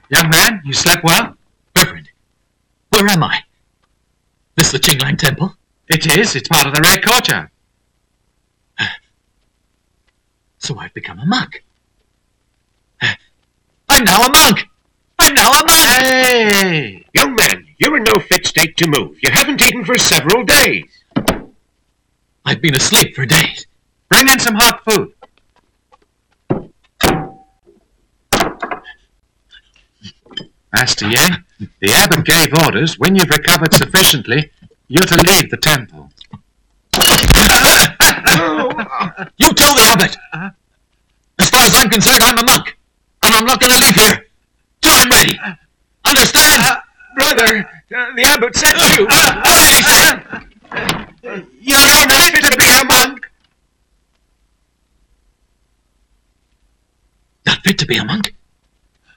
Young man, you slept well? Reverend, where am I? This the Qinglang Temple? It is. It's part of the Red Courtyard. So I've become a monk. I'm now a monk! I'm now a monk! Hey! Young man, you're in no fit state to move. You haven't eaten for several days. I've been asleep for days. Bring in some hot food. Master Yen, the abbot gave orders, when you've recovered sufficiently, you're to leave the temple. You tell the abbot! As far as I'm concerned, I'm a monk. And I'm not going to leave here till I'm ready. Understand? Brother, the abbot sent you. What did he say? You're not fit to be a monk. Not fit to be a monk?